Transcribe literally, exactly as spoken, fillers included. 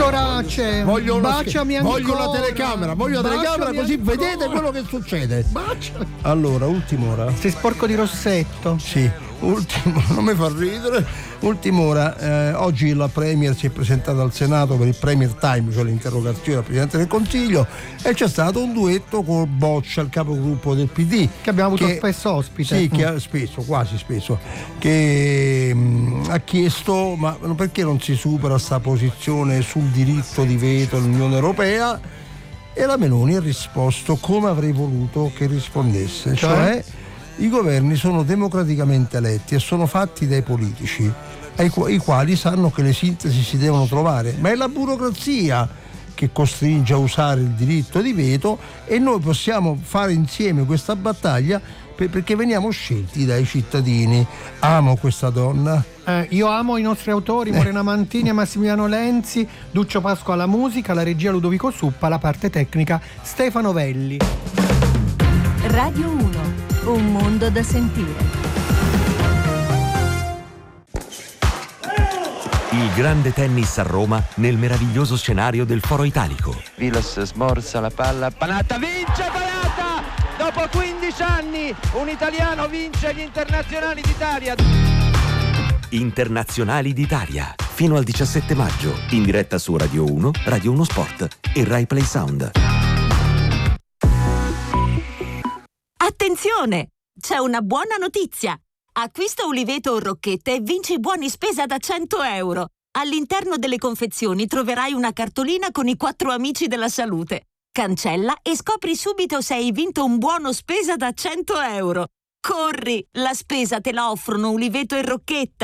Corace, voglio, una, baciami ancora. voglio la telecamera, voglio la telecamera così ancora. vedete quello che succede. Baciami. Allora, ultima ora. Sei sporco di rossetto. Sì, ultimo, non mi fa ridere. Ultima ora, eh, oggi la Premier si è presentata al Senato per il Premier Time, cioè l'interrogazione al Presidente del Consiglio, e c'è stato un duetto con Boccia, il capogruppo del P D. Che abbiamo avuto che, spesso ospite. Sì, che ha, spesso, quasi spesso, che mh, ha chiesto ma perché non si supera sta posizione sul diritto di veto all'Unione Europea, e la Meloni ha risposto come avrei voluto che rispondesse, cioè, cioè i governi sono democraticamente eletti e sono fatti dai politici, ai qu- i quali sanno che le sintesi si devono trovare, ma è la burocrazia che costringe a usare il diritto di veto, e noi possiamo fare insieme questa battaglia per- perché veniamo scelti dai cittadini. Amo questa donna. Eh, io amo i nostri autori, Morena Mantini e Massimiliano Lenzi, Duccio Pasqua alla musica, la regia Ludovico Suppa, la parte tecnica Stefano Velli. Radio uno, un mondo da sentire. Il grande tennis a Roma nel meraviglioso scenario del Foro Italico. Vilas smorza la palla, Panatta vince Panatta! Dopo quindici anni un italiano vince gli internazionali d'Italia. Internazionali d'Italia, fino al diciassette maggio, in diretta su Radio uno, Radio uno Sport e Rai Play Sound. Attenzione! C'è una buona notizia! Acquista Uliveto o Rocchette e vinci buoni spesa da cento euro. All'interno delle confezioni troverai una cartolina con i quattro amici della salute. Cancella e scopri subito se hai vinto un buono spesa da cento euro. Corri! La spesa te la offrono Uliveto e Rocchetta.